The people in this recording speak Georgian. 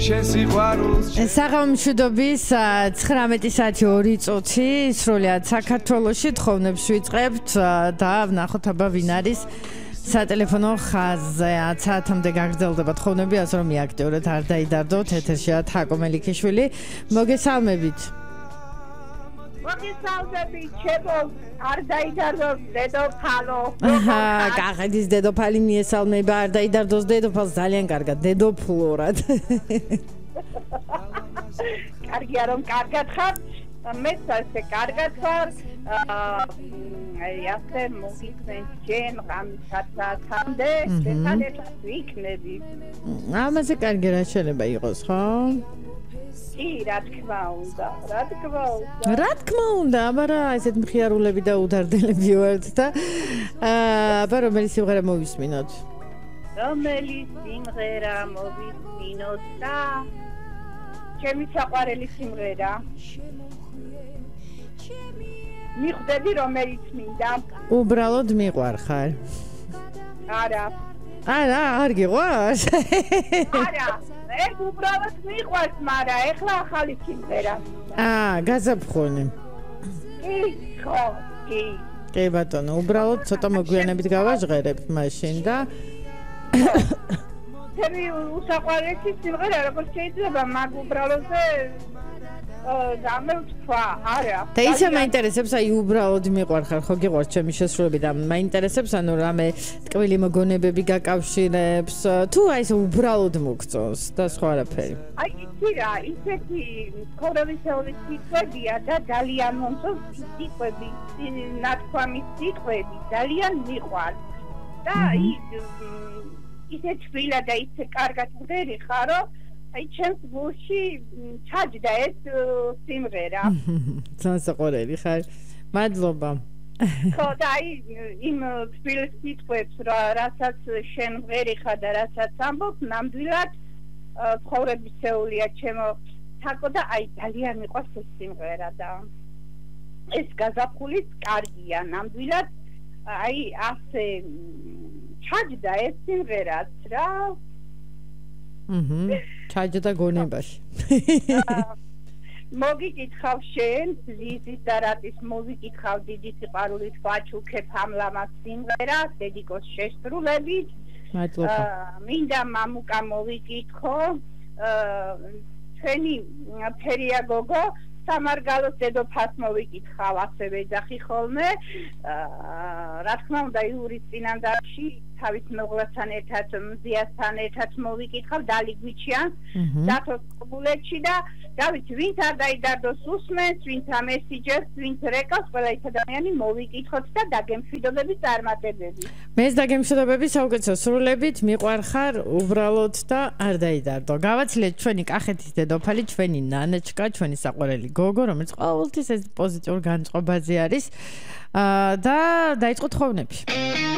საღამომშვიდობის 19 საათი 2 წუთი სრულად საქართველოში თხოვნებს ვიწყებთ და ვნახოთ აბა ვინ არის სატელეფონო ხაზზე 10 საათამდე გაგრძელდება თხოვნები, ასე რომ მიაქტიურეთ, არ დაიდარდოთ. ეთერშია თაკო მელიქიშვილი. მოგესალმებით. მოგესალმებით, ჩემო, არ დაიდარდოთ დედოფალო. კახეთის დედოფალი მიესალმება, არ დაიდარდოს დედოფალს, ძალიან კარგად, დედოფლურად. კარგია რომ კარგად ხარ, მეც ასე კარგად ხარ. ასე მოგიწევს შენ რამისაცამდე, შესაძლოა ვიქნები. ამაზე კარგი რა შეიძლება იყოს, ხო? კი, რა თქმა უნდა. რა თქმა უნდა, აბა რა, ესეთ მხიარულები და უდარდელები ვართ და აბა რომელი სიმღერა მოვისმინოთ? რომელი სიმღერა მოვისმინოთ და ჩემი საყვარელი სიმღერა. მიხვდები რომელიც მინდა. უბრალოდ მიყვარხარ. არა, არ გიყვარს? არა, ეს უბრალოდ მიყვარს, მაგრამ ეხლა ახალი სიმღერა. გაზაფხული. კი. კი ბატონო, უბრალოდ ცოტა მოგვიანებით გავაჟღერებთ მაშინ და ჩემი უსაყვარლესი სიმღერა როგორც შეიძლება, მაგ უბრალოდზე გამოვთქვა, არა. და ისე მაინტერესებს, აი უბრალოდ მიყვარხარ, ხო გიყვარს ჩემი შესრულები და მაინტერესებს, ანუ რამე ტკბილი მოგონებები გაკავშირებს, თუ აი ესე უბრალოდ მოგწონს და სხვა არაფერი. აი იცი რა, ისეთი ქორევისეული სიტყვებია და ძალიან მომწონს სიტყვები, ნათქვამის სიტყვები, ძალიან მიყვარს. და ისე თბილა და ისე კარგად მღერი ხარო, აი ჩემს გულში ჩაჯდა ეს სიმღერა. საყვარელი ხარ. მადლობა. ხო და აი იმ თბილ სიტყვებს რასაც შენ მღერი ხარ და რასაც ამბობ, ნამდვილად ცხოვრებისეულია ჩემო თაკო და აი ძალიან მიყვარს ეს სიმღერა და ეს გაზაფხულიც კარგია, ნამდვილად აი ასე ჩაჯდა ეს სიმღერაც რა. ჩაჯდა გონებაში. მოგიკითხავ შენ ლიზის და რატის მოვიკითხავ დიდი სიყვარულით ვაჩუქებ ამ ლამაზ სიმღერას დედიკოს შესრულებით. მადლობა. მინდა მამუკა მოვიკითხო ჩვენი ფერია გოგო სამარგალოს დედოფალს მოვიკითხავ, ასევე ეძახი ხოლმე. რა თქმა უნდა იურის წინანდალში თავის მეუღლესთან ერთად, მზიასთან ერთად მოვიკითხავ დალიგვიჩიანს, დათოს ყბულეთში და დავით ვინც არ დაიდარდოს უსმენს, ვინც ამესიჯებს, ვინც რეკავს, ყველა ის ადამიანი მოვიკითხოთ და დაგემშვიდობები წარმატებები. მეც დაგემშვიდობები საუკეთესო სრულებით, მიყვარხარ უბრალოდ და არ დაიდარდო. გავაცილეთ ჩვენი კახეთის დედოფალი, ჩვენი ნანაჩკა, ჩვენი საყვარელი გოგო, რომელიც ყოველთვის ეს პოზიტიურ განწყობაზე არის და დაიწყო თხოვნები.